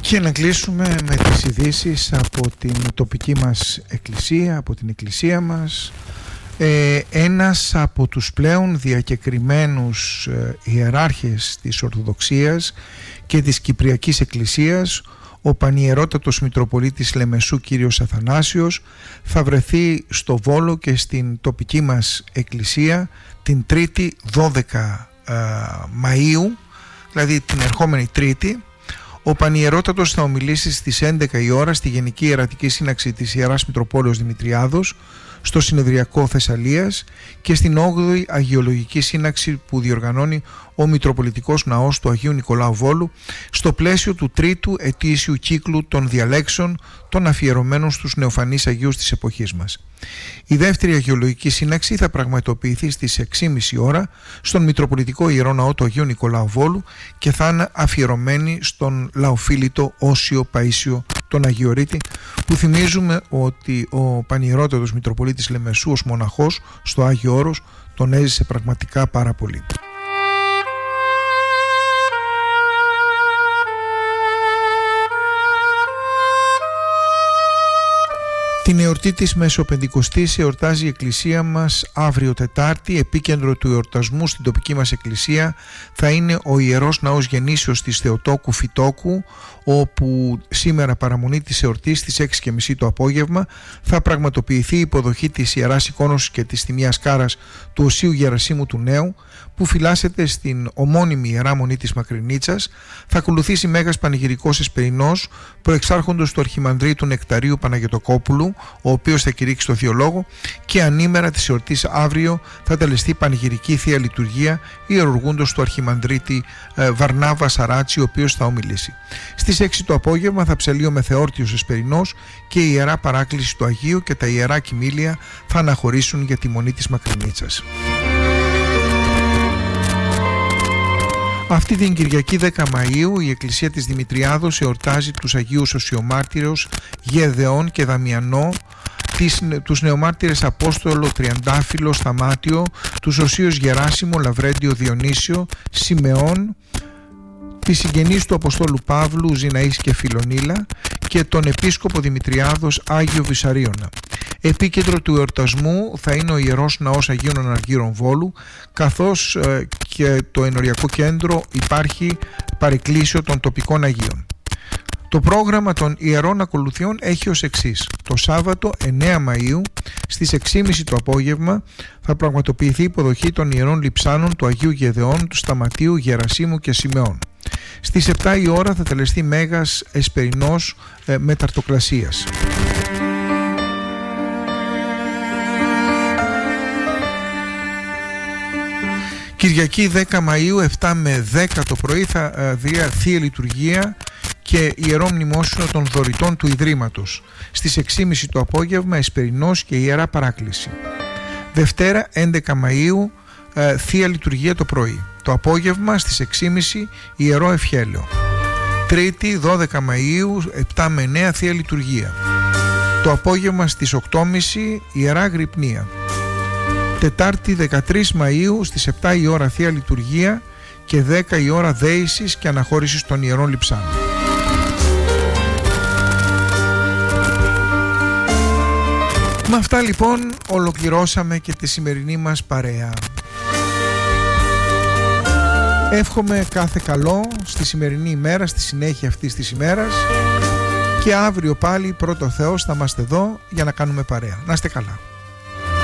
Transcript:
Και να κλείσουμε με τις ειδήσεις από την τοπική μας εκκλησία, από την εκκλησία μας. Ένας από τους πλέον διακεκριμένους ιεράρχες της Ορθοδοξίας και της Κυπριακής Εκκλησίας, ο Πανιερότατος Μητροπολίτης Λεμεσού κύριος Αθανάσιος, θα βρεθεί στο Βόλο και στην τοπική μας εκκλησία την 3η 12 Μαΐου, δηλαδή την ερχόμενη Τρίτη. Ο Πανιερότατος θα ομιλήσει στις 11 η ώρα στη Γενική Ιερατική Σύναξη της Ιεράς Μητροπόλεως Δημητριάδος στο Συνεδριακό Θεσσαλίας και στην 8η Αγιολογική Σύναξη που διοργανώνει ο Μητροπολιτικός Ναός του Αγίου Νικολάου Βόλου στο πλαίσιο του τρίτου ετήσιου κύκλου των διαλέξεων των αφιερωμένων στους νεοφανείς Αγίους της εποχής μας. Η δεύτερη Αγιολογική Σύναξη θα πραγματοποιηθεί στις 6.30 ώρα στον Μητροπολιτικό Ιερό Ναό του Αγίου Νικολάου Βόλου και θα είναι αφιερωμένη στον Λαοφίλητο Όσιο Παΐσιο τον Αγιορείτη, που θυμίζουμε ότι ο Πανιερότατος Μητροπολίτης Λεμεσού ως μοναχός στο Άγιο Όρος τον έζησε πραγματικά πάρα πολύ. Την εορτή της Μεσοπεντηκοστής εορτάζει η εκκλησία μας αύριο Τετάρτη. Επίκεντρο του εορτασμού στην τοπική μας εκκλησία θα είναι ο Ιερός Ναός Γεννήσεως της Θεοτόκου Φυτόκου, όπου σήμερα παραμονή της εορτής στις 6.30 το απόγευμα θα πραγματοποιηθεί η υποδοχή της Ιεράς Εικόνος και της Τιμίας Κάρας του Οσίου Γερασίμου του Νέου, που φυλάσσεται στην ομώνυμη Ιερά Μονή της Μακρινίτσας. Θα ακολουθήσει μέγας πανηγυρικός εσπερινός προεξάρχοντος του Αρχιμανδρίτου Νεκταρίου Παναγιωτοκόπουλου, ο οποίος θα κηρύξει το Θείο Λόγο, και ανήμερα της εορτής αύριο θα τελεστεί πανηγυρική Θεία Λειτουργία ιερουργούντος του Αρχιμανδρίτη Βαρνάβα Σαράτσι, ο οποίος θα ομιλήσει. Στις 6 το απόγευμα θα ψελεί ο μεθεόρτιος εσπερινός και η Ιερά Παράκληση του Αγίου και τα Ιερά Κοιμήλια θα αναχωρήσουν για τη Μονή της Μακρινίτσας. Αυτή την Κυριακή 10 Μαΐου η Εκκλησία της Δημητριάδος εορτάζει τους Αγίους Οσιομάρτυρος Γεδεών και Δαμιανό, τους νεομάρτυρες Απόστολο Τριαντάφυλλο Σταμάτιο, τους Οσίους Γεράσιμο Λαβρέντιο Διονύσιο Σιμεών, τις συγγενείς του Αποστόλου Παύλου Ζηναής και Φιλονίλα και τον Επίσκοπο Δημητριάδος Άγιο Βυσαρίωνα. Επίκεντρο του εορτασμού θα είναι ο Ιερός Ναός Αγίων Αναργύρων Βόλου, καθώς και το ενοριακό κέντρο υπάρχει παρεκκλήσιο των τοπικών Αγίων. Το πρόγραμμα των Ιερών Ακολουθιών έχει ως εξής. Το Σάββατο 9 Μαΐου στις 6.30 το απόγευμα θα πραγματοποιηθεί η υποδοχή των Ιερών Λειψάνων του Αγίου Γεδεών, του Σταματίου, Γερασίμου και Σιμεών. Στις 7 η ώρα θα τελεστεί μέγας εσπερινός μεταρτοκλασίας. Κυριακή 10 Μαΐου 7 με 10 το πρωί θα δει Θεία Λειτουργία και Ιερό Μνημόσυνο των Δωρητών του Ιδρύματος. Στις 6.30 το απόγευμα εσπερινός και Ιερά Παράκληση. Δευτέρα 11 Μαΐου Θεία Λειτουργία το πρωί. Το απόγευμα στις 6.30 Ιερό Ευχέλαιο. Τρίτη 12 Μαΐου 7 με 9 Θεία Λειτουργία. Το απόγευμα στις 8.30 Ιερά Γρυπνία. Τετάρτη 13 Μαΐου στις 7 η ώρα Θεία Λειτουργία και 10 η ώρα δέησης και αναχώρησης των Ιερών Λειψάνων. Με αυτά λοιπόν ολοκληρώσαμε και τη σημερινή μας παρέα. Εύχομαι κάθε καλό στη σημερινή ημέρα, στη συνέχεια αυτής της ημέρας, και αύριο πάλι πρώτο Θεός θα είμαστε εδώ για να κάνουμε παρέα. Να είστε καλά.